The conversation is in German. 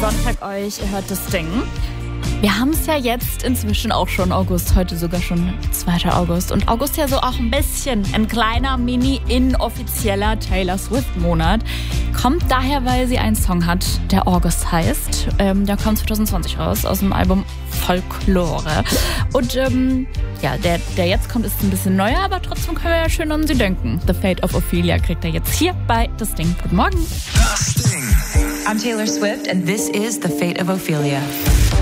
Sonntag euch, ihr hört das Ding. Wir haben es ja jetzt inzwischen auch schon August, heute sogar schon 2. August. Und August ja so auch ein bisschen ein kleiner, inoffizieller Taylor Swift-Monat. Kommt daher, weil sie einen Song hat, der August heißt. Der kommt 2020 raus, aus dem Album Folklore. Und der jetzt kommt, ist ein bisschen neuer, aber trotzdem können wir ja schön an sie denken. The Fate of Ophelia kriegt er jetzt hier bei Das Ding. Guten Morgen. Das Ding. I'm Taylor Swift and this is The Fate of Ophelia.